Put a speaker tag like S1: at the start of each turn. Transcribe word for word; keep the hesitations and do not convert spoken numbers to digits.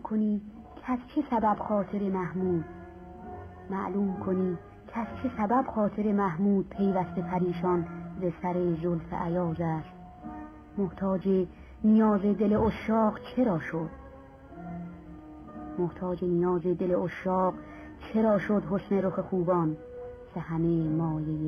S1: کنی که از چه سبب خاطر محمود معلوم کنی که از چه سبب خاطر محمود پیوسته پریشان ز سر زلف ایاز است. محتاج نیاز دل عشاق چرا شد؟ محتاج نیاز دل عشاق چرا شد حسن رخ خوبان که همه مایه